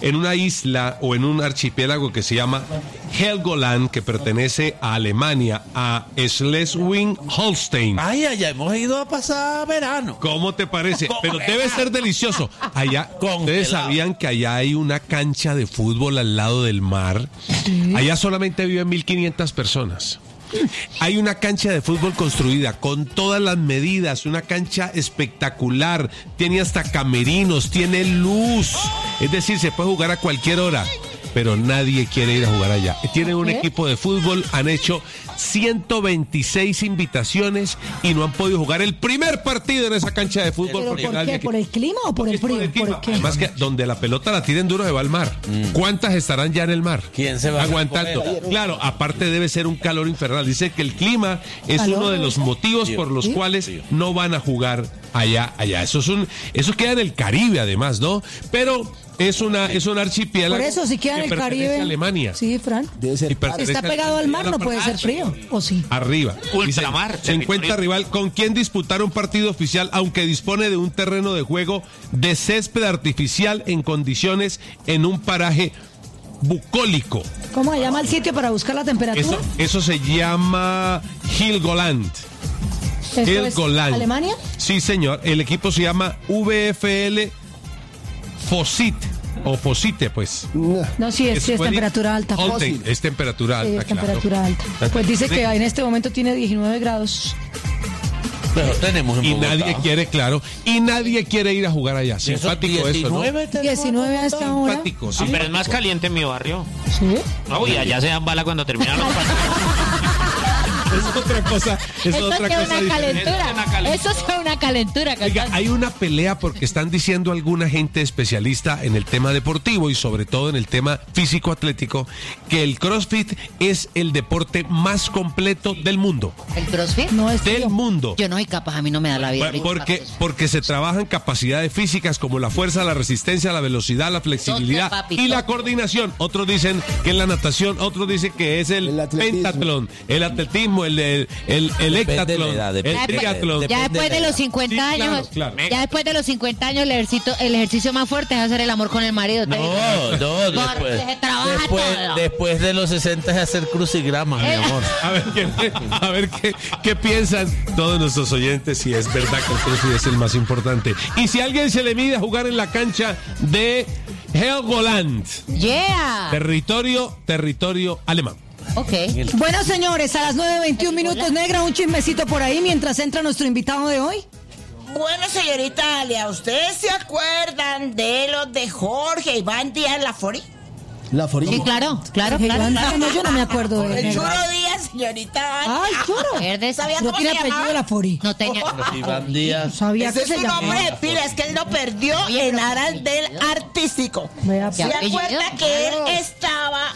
en una isla o en un archipiélago que se llama Helgoland, que pertenece a Alemania, a Schleswig-Holstein. Ay, allá hemos ido a pasar verano. ¿Cómo te parece? Pero debe ser delicioso. Allá, ustedes sabían que allá hay una cancha de fútbol al lado del mar. Allá solamente viven 1.500 personas. Hay una cancha de fútbol construida con todas las medidas, una cancha espectacular, tiene hasta camerinos, tiene luz, es decir, se puede jugar a cualquier hora, pero nadie quiere ir a jugar allá. Tienen un equipo de fútbol, han hecho 126 invitaciones y no han podido jugar el primer partido en esa cancha de fútbol. ¿Pero por qué? ¿Por el clima o por el frío? ¿Por qué? Además que donde la pelota la tiren duro se va al mar. ¿Cuántas estarán ya en el mar? ¿Quién se va aguantando? Claro, aparte debe ser un calor infernal. Dice que el clima es uno de los motivos por los cuales no van a jugar allá. Eso queda en el Caribe además, ¿no? Pero es un archipiélago. Por eso, si queda en el Caribe. A Alemania. Sí, Fran. Debe ser. Si está pegado al mar, no puede ser frío. ¿O sí? Arriba. Ultramar. Se encuentra rival con quien disputar un partido oficial, aunque dispone de un terreno de juego de césped artificial en condiciones en un paraje bucólico. ¿Cómo se llama el sitio para buscar la temperatura? Eso se llama Helgoland. Helgoland. ¿Alemania? Sí, señor. El equipo se llama VfL Fosit. O Fosite, pues. No, sí es temperatura alta. Es temperatura alta, sí, es temperatura alta. Pues dice que en este momento tiene 19 grados. Pero tenemos en Bogotá. Nadie quiere ir a jugar allá. Simpático eso, ¿no? 19 a esta hora. Simpático, sí. Pero es más caliente en mi barrio. ¿Sí? Uy, allá se dan bala cuando terminan los partidos. Es otra cosa. Eso es una calentura. Oiga, hay una pelea porque están diciendo alguna gente especialista en el tema deportivo y sobre todo en el tema físico-atlético que el CrossFit es el deporte más completo del mundo. ¿El CrossFit? No es del mundo. Yo no soy capaz, a mí no me da la vida. Porque se trabajan capacidades físicas como la fuerza, la resistencia, la velocidad, la flexibilidad y la coordinación. Otros dicen que es la natación, otros dicen que es el pentatlón, el atletismo, el hectatlón, el triatlón. Ya después de los 50 años, ya después de los 50 años el ejercicio más fuerte es hacer el amor con el marido. Después de los 60 es hacer crucigramas, mi amor. A ver qué piensan todos nuestros oyentes si es verdad que el CrossFit es el más importante. Y si a alguien se le mide a jugar en la cancha de Helgoland. Territorio alemán. Okay. Bueno, señores, a las 9:21 minutos, Negra, un chismecito por ahí mientras entra nuestro invitado de hoy. Bueno, señorita Alia, ¿ustedes se acuerdan de los de Jorge Iván Díaz Lafori? ¿Lafori? Sí, claro. No, yo no me acuerdo de el Churo Díaz, señorita. Ay, Churo. ¿Sabía no cómo tiene se llamaba? apellido Lafori. No tenía. Iván Díaz. Sabía Ese que se es su llamaba. nombre de pila, es que él lo perdió en aras del artístico. ¿Se acuerda que él estaba,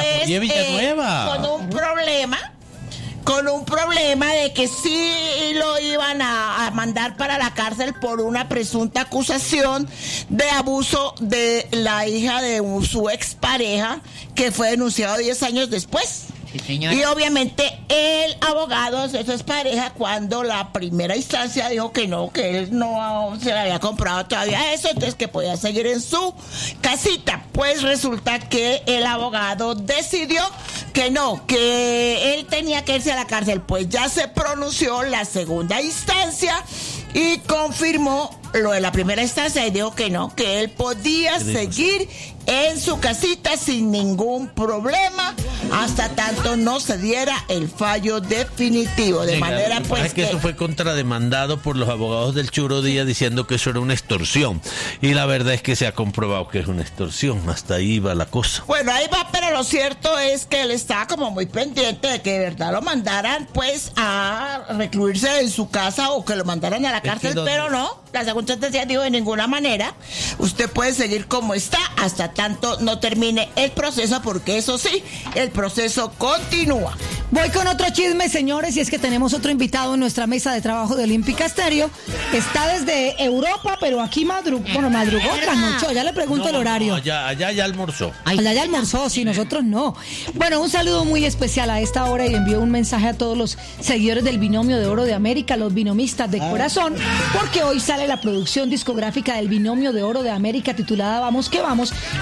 con un problema de que sí lo iban a mandar para la cárcel por una presunta acusación de abuso de la hija de su expareja, que fue denunciado 10 años después? Sí, y obviamente el abogado de su expareja, cuando la primera instancia dijo que no, que él no se le había comprado todavía eso, entonces que podía seguir en su casita, pues resulta que el abogado decidió que no, que él tenía que irse a la cárcel. Pues ya se pronunció la segunda instancia y confirmó lo de la primera instancia y dijo que no, que él podía seguir en su casita sin ningún problema hasta tanto no se diera el fallo definitivo. De manera pues es que eso fue contrademandado por los abogados del Churo Díaz diciendo que eso era una extorsión, y la verdad es que se ha comprobado que es una extorsión. Hasta ahí va la cosa. Bueno, ahí va, pero lo cierto es que él estaba como muy pendiente de que de verdad lo mandaran pues a recluirse en su casa o que lo mandaran a la cárcel, pero no. La segunda sentencia dijo: de ninguna manera, usted puede seguir como está hasta tanto no termine el proceso, porque eso sí, el proceso continúa. Voy con otro chisme, señores, y es que tenemos otro invitado en nuestra mesa de trabajo de Olímpica Estéreo. Está desde Europa, pero aquí madrugó trasnochó. Ya le pregunto el horario. Allá ya almorzó. Allá ya almorzó, sí, nosotros no. Bueno, un saludo muy especial a esta hora y envío un mensaje a todos los seguidores del Binomio de Oro de América, los binomistas de corazón, porque hoy sale la producción discográfica del Binomio de Oro de América titulada Vamos que Vamos.